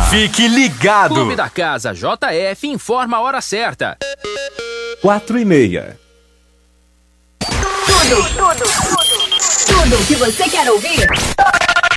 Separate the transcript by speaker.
Speaker 1: Fique ligado.
Speaker 2: Clube da Casa JF informa a hora certa.
Speaker 3: 4:30.
Speaker 4: Tudo o que você quer ouvir